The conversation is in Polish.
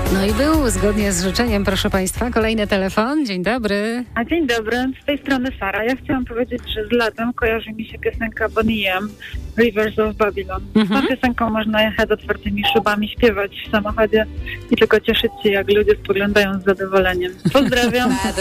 No i był zgodnie z życzeniem, proszę Państwa, kolejny telefon. Dzień dobry. A dzień dobry, z tej strony Sara. Ja chciałam powiedzieć, że z latem kojarzy mi się piosenka Bonnie M. Rivers of Babylon. Tą piosenką można jechać z otwartymi szybami, śpiewać w samochodzie i tylko cieszyć się, jak ludzie spoglądają z zadowoleniem. Pozdrawiam.